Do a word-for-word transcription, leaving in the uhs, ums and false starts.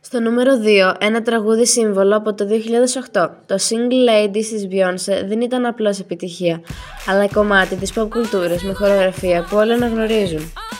Στο νούμερο δύο, ένα τραγούδι σύμβολο από το δύο χιλιάδες οκτώ. Το Single Ladies της Beyoncé δεν ήταν απλώς επιτυχία, αλλά κομμάτι της pop κουλτούρας με χορογραφία που όλοι αναγνωρίζουν.